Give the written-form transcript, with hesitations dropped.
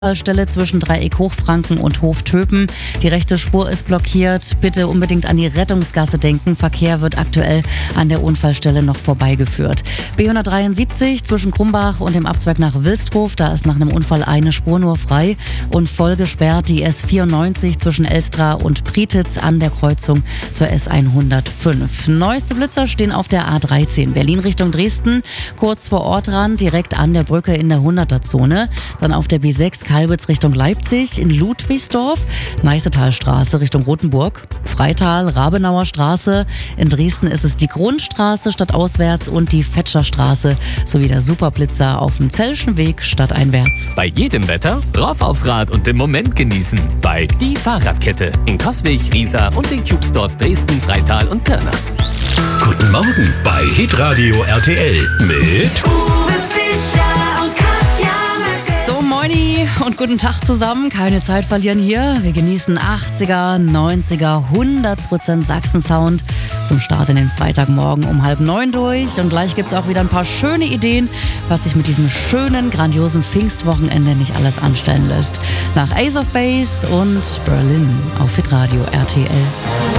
Stelle zwischen Dreieck Hochfranken und Hof Töpen. Die rechte Spur ist blockiert. Bitte unbedingt an die Rettungsgasse denken. Verkehr wird aktuell an der Unfallstelle noch vorbeigeführt. B173 zwischen Krumbach und dem Abzweig nach Wilstrow. Da ist nach einem Unfall eine Spur nur frei und voll gesperrt. Die S94 zwischen Elstra und Prietitz an der Kreuzung zur S105. Neueste Blitzer stehen auf der A13 Berlin Richtung Dresden. Kurz vor Ortrand, direkt an der Brücke in der 100er-Zone. Dann auf der B6 Kalbitz Richtung Leipzig, in Ludwigsdorf, Neißetalstraße Richtung Rothenburg, Freital, Rabenauer Straße. In Dresden ist es die Grundstraße stadtauswärts und die Fetscherstraße sowie der Superblitzer auf dem Zellschen Weg stadteinwärts. Bei jedem Wetter rauf aufs Rad und im Moment genießen. Bei Die Fahrradkette in Coswig, Riesa und den Cube Stores Dresden, Freital und Pirna. Guten Morgen bei Hitradio RTL mit Uwe Fischer und Katja Möcke. So, moini und guten Tag zusammen. Keine Zeit verlieren hier. Wir genießen 80er, 90er, 100% Sachsen-Sound zum Start in den Freitagmorgen um 8:30 durch. Und gleich gibt's auch wieder ein paar schöne Ideen, was sich mit diesem schönen, grandiosen Pfingstwochenende nicht alles anstellen lässt. Nach Ace of Base und Berlin auf Hitradio RTL.